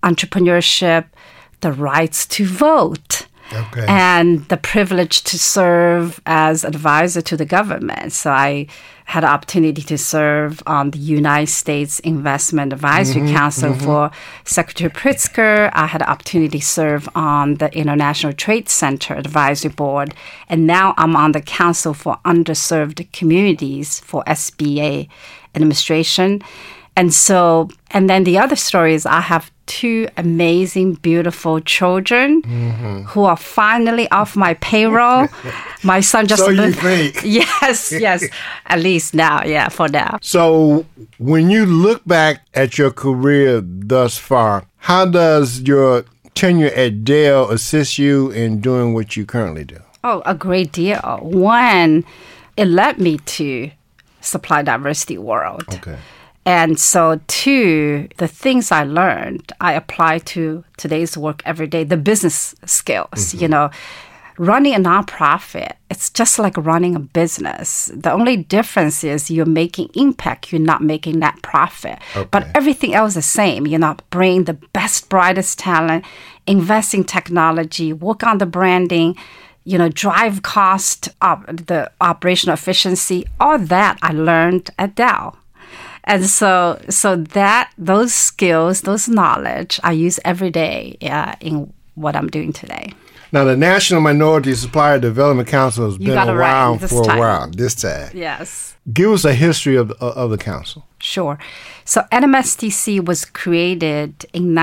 entrepreneurship, the rights to vote. Okay. And the privilege to serve as advisor to the government. So I had an opportunity to serve on the United States Investment Advisory Council for Secretary Pritzker. I had an opportunity to serve on the International Trade Center Advisory Board. And now I'm on the Council for Underserved Communities for SBA administration. And then the other story is I have 2 amazing, beautiful children who are finally off my payroll. My son just... So you think? Yes, at least now, for now. So when you look back at your career thus far, how does your tenure at Dell assist you in doing what you currently do? Oh, a great deal. One, it led me to supply diversity world. Okay. And so, 2, the things I learned, I apply to today's work every day, the business skills, running a nonprofit, it's just like running a business. The only difference is you're making impact, you're not making net profit. Okay. But everything else is the same. Bring the best, brightest talent, invest in technology, work on the branding, drive cost, the operational efficiency. All that I learned at Dell. And so those skills, those knowledge, I use every day in what I'm doing today. Now, the National Minority Supplier Development Council has been around for a while this time. Yes. Give us a history of the council. Sure. So NMSDC was created in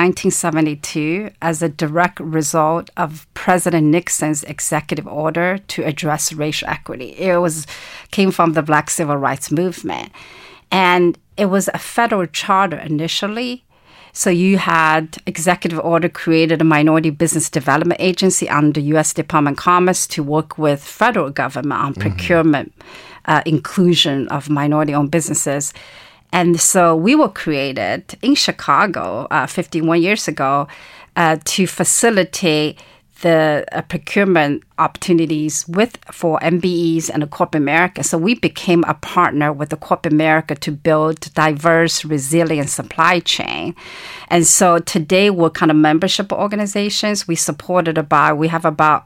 1972 as a direct result of President Nixon's executive order to address racial equity. It came from the Black Civil Rights Movement. And it was a federal charter initially. So you had executive order created a minority business development agency under U.S. Department of Commerce to work with federal government on procurement, inclusion of minority-owned businesses. And so we were created in Chicago 51 years ago to facilitate the procurement opportunities for MBEs and the corporate America. So we became a partner with the corporate America to build diverse, resilient supply chain. And so today we're kind of membership organizations. We have about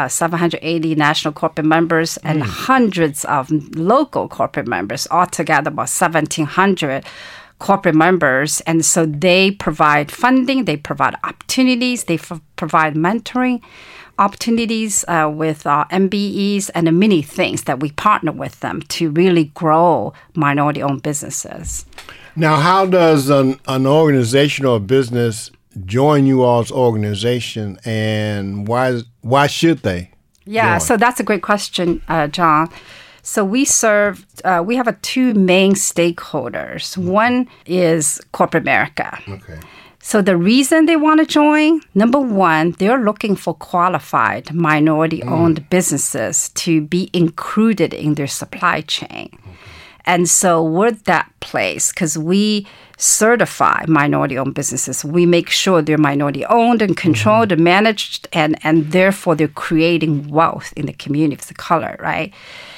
780 national corporate members and hundreds of local corporate members, altogether about 1,700 corporate members. And so they provide funding, they provide opportunities, they provide mentoring opportunities with MBEs and many things that we partner with them to really grow minority-owned businesses. Now, how does an organization or business join you all's organization, and why should they? Yeah, join? So that's a great question, John. So we have 2 main stakeholders. One is corporate America. Okay. So the reason they want to join, number one, they're looking for qualified minority-owned businesses to be included in their supply chain. Okay. And so we're that place because we certify minority-owned businesses. We make sure they're minority-owned and controlled and managed, and therefore they're creating wealth in the community of the color, right?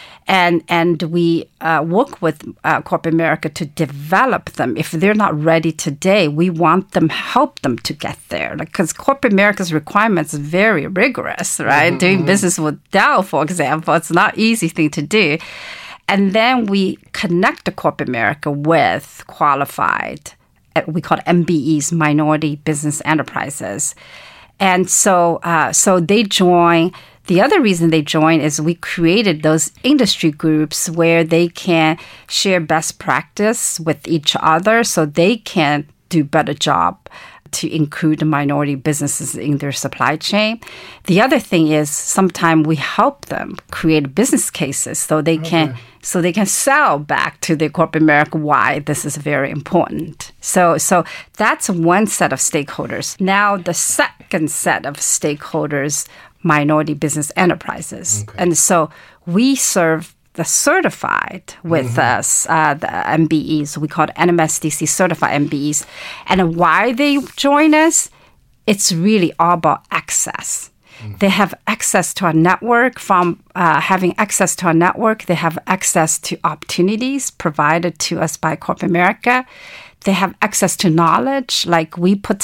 And we work with corporate America to develop them. If they're not ready today, we want them, help them to get there. Because corporate America's requirements are very rigorous, right? Doing business with Dell, for example, it's not an easy thing to do. And then we connect the corporate America with qualified, we call it MBEs, minority business enterprises. And so they join. The other reason they join is we created those industry groups where they can share best practice with each other so they can do better job to include minority businesses in their supply chain. The other thing is sometimes we help them create business cases so they can sell back to the corporate America why this is very important. So that's one set of stakeholders. Now the second set of stakeholders, minority business enterprises. Okay. And so we serve the certified with us, the MBEs. We call it NMSDC certified MBEs. And why they join us, it's really all about access. They have access to our network. From having access to our network, they have access to opportunities provided to us by corporate America. They have access to knowledge. Like we put